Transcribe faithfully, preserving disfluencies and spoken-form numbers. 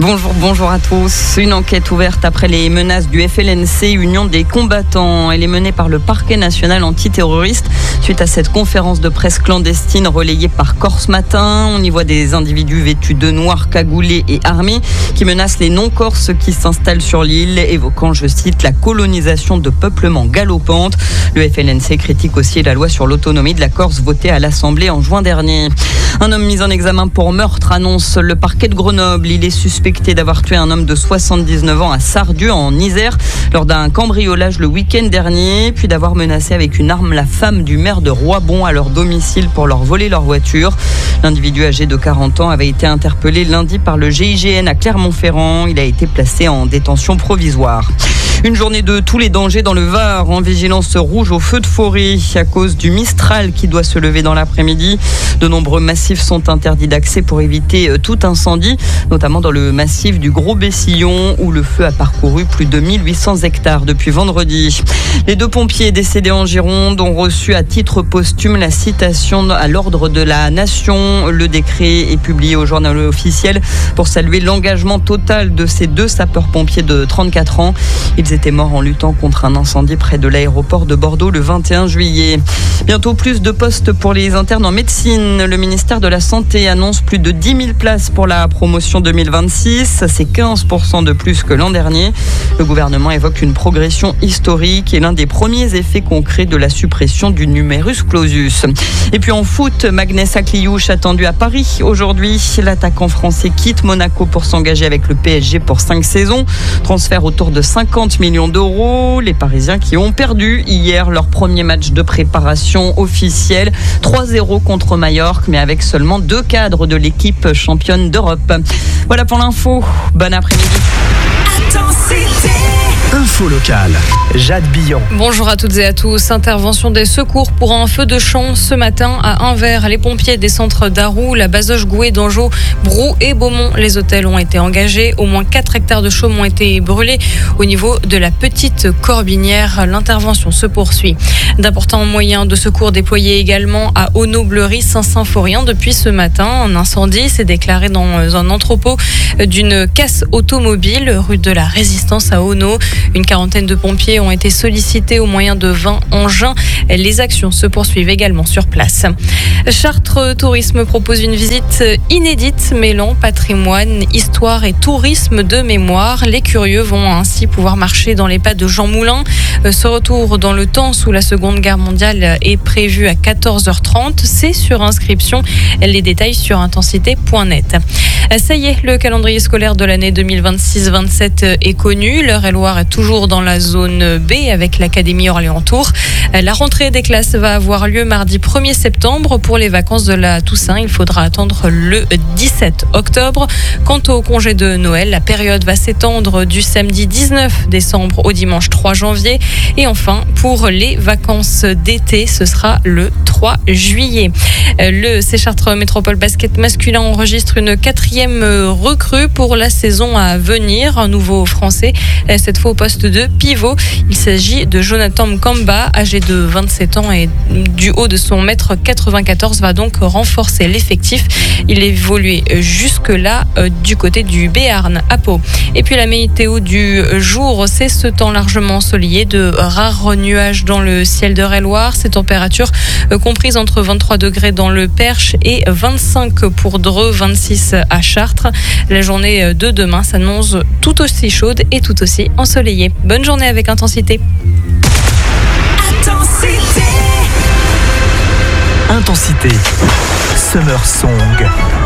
Bonjour, bonjour à tous. Une enquête ouverte après les menaces du F L N C, Union des combattants. Elle est menée par le parquet national antiterroriste suite à cette conférence de presse clandestine relayée par Corse Matin. On y voit des individus vêtus de noir, cagoulés et armés qui menacent les non-corses qui s'installent sur l'île, évoquant, je cite, la colonisation de peuplements galopantes. Le F L N C critique aussi la loi sur l'autonomie de la Corse votée à l'Assemblée en juin dernier. Un homme mis en examen pour meurtre, annonce le parquet de Grenoble. Il est suspecté d'avoir tué un homme de soixante-dix-neuf ans à Sardieu, en Isère, lors d'un cambriolage le week-end dernier, puis d'avoir menacé avec une arme la femme du maire de Roibon à leur domicile pour leur voler leur voiture. L'individu âgé de quarante ans avait été interpellé lundi par le G I G N à Clermont-Ferrand. Il a été placé en détention provisoire. Une journée de tous les dangers dans le Var, en vigilance rouge au feu de forêt à cause du Mistral qui doit se lever dans l'après-midi. De nombreux massifs sont interdits d'accès pour éviter tout incendie, notamment dans le massif du Gros Bessillon où le feu a parcouru plus de mille huit cents hectares depuis vendredi. Les deux pompiers décédés en Gironde ont reçu à titre posthume la citation à l'ordre de la Nation. Le décret est publié au journal officiel pour saluer l'engagement total de ces deux sapeurs-pompiers de trente-quatre ans. Ils étaient morts en luttant contre un incendie près de l'aéroport de Bordeaux le vingt et un juillet. Bientôt plus de postes pour les internes en médecine. Le ministère de la Santé annonce plus de dix mille places pour la promotion deux mille vingt-six. C'est quinze pour cent de plus que l'an dernier. Le gouvernement évoque une progression historique et l'un des premiers effets concrets de la suppression du numerus clausus. Et puis en foot, Magnès Akliouche attendu à Paris aujourd'hui. L'attaquant français quitte Monaco pour s'engager avec le P S G pour cinq saisons. Transfert autour de cinquante millions d'euros. Les Parisiens qui ont perdu hier leur premier match de préparation officiel. trois zéro contre Majorque, mais avec seulement deux cadres de l'équipe championne d'Europe. Voilà pour l'info. Bon après-midi. Info locale, Jade Billon. Bonjour à toutes et à tous. Intervention des secours pour un feu de champ ce matin à Anvers. Les pompiers des centres d'Arroux, la Bazoche, Gouet, Dangeau, Brou et Beaumont. Les hôtels ont été engagés. Au moins quatre hectares de chaume ont été brûlés. Au niveau de la petite Corbinière, l'intervention se poursuit. D'importants moyens de secours déployés également à Auneau-Bleury, Saint-Symphorien depuis ce matin. Un incendie s'est déclaré dans un entrepôt d'une casse automobile rue de la Résistance à Auneau. Une quarantaine de pompiers ont été sollicités au moyen de vingt engins. Les actions se poursuivent également sur place. Chartres Tourisme propose une visite inédite mêlant patrimoine, histoire et tourisme de mémoire. Les curieux vont ainsi pouvoir marcher dans les pas de Jean Moulin. Ce retour dans le temps sous la Seconde Guerre mondiale est prévu à quatorze heures trente. C'est sur inscription. Les détails sur intensité point net. Ça y est, le calendrier scolaire de l'année deux mille vingt-six vingt-sept est connu. L'Eure-et-Loire est toujours dans la zone B avec l'Académie Orléans-Tours. La rentrée des classes va avoir lieu mardi premier septembre. Pour les vacances de la Toussaint, il faudra attendre le dix-sept octobre. Quant au congé de Noël, la période va s'étendre du samedi dix-neuf décembre au dimanche trois janvier. Et enfin, pour les vacances d'été, ce sera le trois juillet. Le Séchartres Métropole Basket masculin enregistre une quatrième recrue pour la saison à venir. Un nouveau Français, cette fois au poste de pivot. Il s'agit de Jonathan Mkamba, âgé de vingt-sept ans et du haut de son mètre quatre-vingt-quatorze, va donc renforcer l'effectif. Il évoluait jusque-là euh, du côté du Béarn à Pau. Et puis la météo du jour, c'est ce temps largement ensoleillé, de rares nuages dans le ciel d'Eure-et-Loire. Ces températures euh, comprises entre vingt-trois degrés dans le Perche et vingt-cinq pour Dreux, vingt-six à Chartres. La journée de demain s'annonce tout aussi chaude et tout aussi ensoleillée. Bonne journée avec Intensité. Intensité. Summer Song.